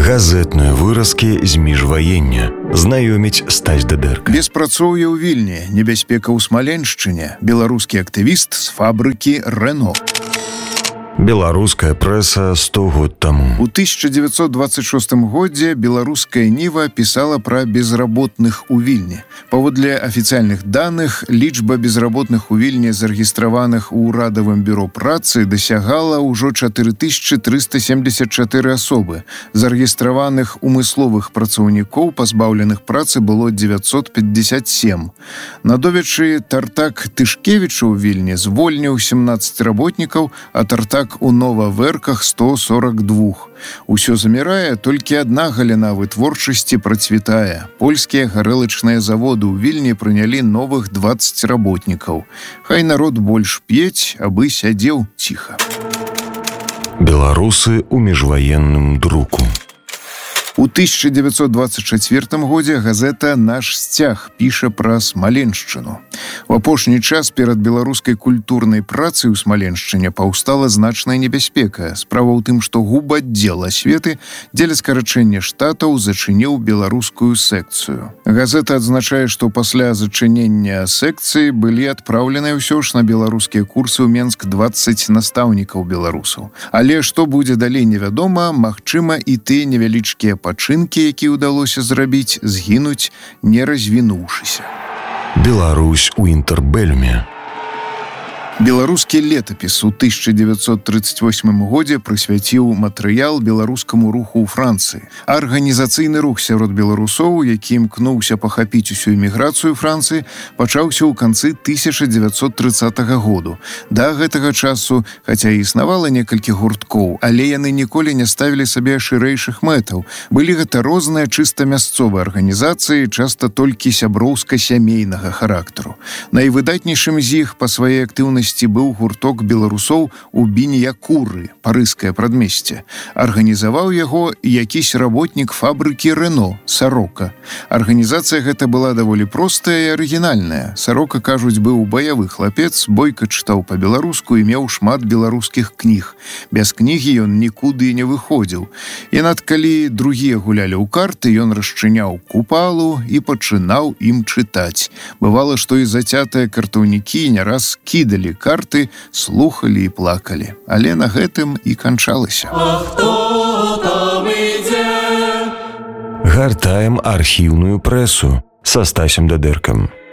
Газетныя выразкі з міжваення. Знаёміць Стась Дыдэрка. Беспрацоўе ў Вільні, небяспека ў Смаленшчыне, беларускі актывіст з фабрыкі «Рено». Беларуская прэса 100 год таму. У 1926 годзе беларуская Ніва пісала пра безработных у Вільні. Паводле афіцыяльных даных, лічба безработных у Вільні, зарэгістраваных у ўрадавым бюро працы, дасягала ўжо 4374 асобы. Зарэгістраваных умысловых працаўнікоў, пазбаўленых працы, было 957. Надовячы Тартак Тышкевіча ў Вільні звольніў 17 работнікаў, а Тартак у Новаверках 142. Усё замірае, толькі адна галіна вытворчасці працвітае. Польскія гарэлачныя заводы ў Вільні прынялі новых 20 работнікаў. Хай народ больш п'ець, абы сядзеў ціха. Беларусы ў міжваенным друку. У 1924 годзе газета «Наш сцяг» піша пра Смаленшчыну. У апошні час перад беларускай культурнай працай у Смаленшчыне паўстала значная небяспека. Справа ў тым, што губаддзел асветы дзеля скарачэння штатаў зачыніў беларускую секцыю. Газета адзначае, што пасля зачынення секцыі былі адпраўленыя ўсё ж на беларускія курсы ў Менск 20 настаўнікаў беларусаў. Але што будзе далей невядома, магчыма, і тыя невялічкія пачынкі, якія ўдалося зрабіць, згінуць, не развінуўшыся. Беларусь у інтэрбэлюме. Беларускі летапіс у 1938 годзе прысвяціў матэрыял беларускаму руху ў Францыі. Арганізацыйны рух сярод беларусоў, які імкнуўся пахапіць усю эміграцыю Францыі, пачаўся ў канцы 1930 году. Да гэтага часу, хаця і існавала некалькі гурткоў, але яны ніколі не ставілі сабе шырэйшых мэтаў. Былі гэта розныя чыста мясцовыя арганізацыі, часта толькі сяброўска-сямейнага характару. Найвыдатнейшым з іх па сваёй актыўнасці быў гурток беларусоў у Біньякуры, парыжскае прадмесце. Арганізаваў яго якісь работнік фабрыкі «Рено», Сарока. Арганізацыя гэта была даволі простая і арыгінальная. Сарока, кажуць, быў баявы хлапец, бойка чытаў па-беларуску і меў шмат беларускіх кніг. Без кнігі ён нікуды не выходзіў. І над калі другія гулялі ў карты, ён расчыняў купалу і пачынаў ім чытаць. Бывала, што і зацятыя картаўнікі не раз кідалі карты, слухалі і плакалі. Але на гэтым і канчалася. А хто там ідзе? Гартаем архіўную прэсу са Стасем Дыдэркам.